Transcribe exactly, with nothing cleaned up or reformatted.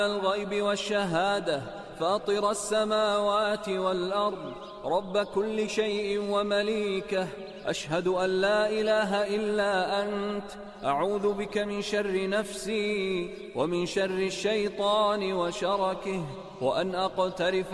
الغيب والشهادة فاطر السماوات والأرض رب كل شيء ومليكه أشهد أن لا إله إلا أنت أعوذ بك من شر نفسي ومن شر الشيطان وشركه وأن أقترف